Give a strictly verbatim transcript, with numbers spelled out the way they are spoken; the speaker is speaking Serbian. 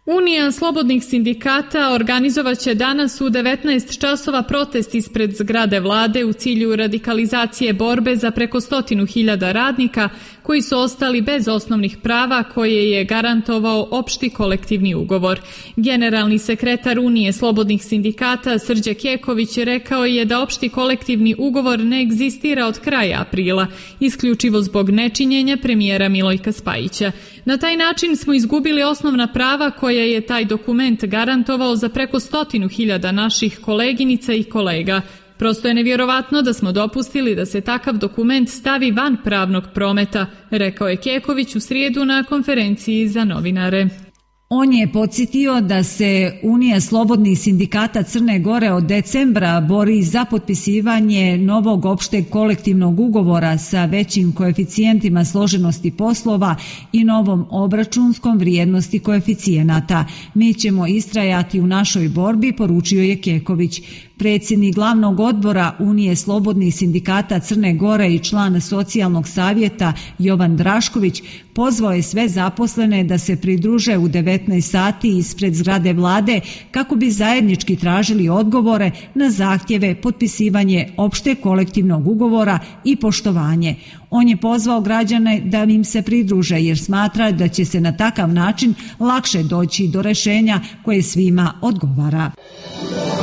Unija slobodnih sindikata organizovaće danas u devetnaest časova protest ispred zgrade vlade u cilju radikalizacije borbe za preko stotinu hiljada radnika koji su ostali bez osnovnih prava koje je garantovao opšti kolektivni ugovor. Generalni sekretar Unije slobodnih sindikata Srđe Keković rekao je da opšti kolektivni ugovor ne egzistira od kraja aprila, isključivo zbog nečinjenja premijera Milojka Spajića. Na taj način smo izgubili osnovna prava koja je taj dokument garantovao za preko stotinu hiljada naših koleginica i kolega. Prosto je nevjerovatno da smo dopustili da se takav dokument stavi van pravnog prometa, rekao je Keković u srijedu na konferenciji za novinare. On je podsjetio da se Unija slobodnih sindikata Crne Gore od decembra bori za potpisivanje novog opšteg kolektivnog ugovora sa većim koeficijentima složenosti poslova i novom obračunskom vrijednosti koeficijenata. Mi ćemo istrajati u našoj borbi, poručio je Keković. Predsjednik glavnog odbora Unije slobodnih sindikata Crne Gore i član socijalnog savjeta Jovan Drašković pozvao je sve zaposlene da se pridruže u devetnaest sati ispred zgrade vlade kako bi zajednički tražili odgovore na zahtjeve potpisivanje opšteg kolektivnog ugovora i poštovanje. On je pozvao građane da im se pridruže jer smatra da će se na takav način lakše doći do rješenja koje svima odgovara.